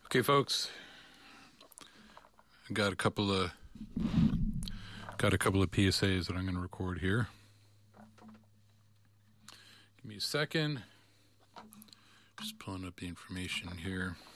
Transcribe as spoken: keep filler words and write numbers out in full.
Okay, folks, I got a couple of got a couple of P S As that I'm going to record here. Give me a second. Just pulling up the information here.